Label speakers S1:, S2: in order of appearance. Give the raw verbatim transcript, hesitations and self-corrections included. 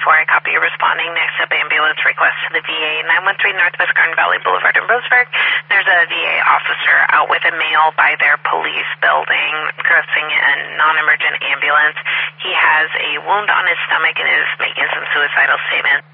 S1: four, I copy you responding. Next up, ambulance request to the V A, nine one three Northwest Garden Valley Boulevard in Roseburg. There's a V A officer out with a male by their police building, requesting a non-emergent ambulance. He has a wound on his stomach and is making some suicidal statements.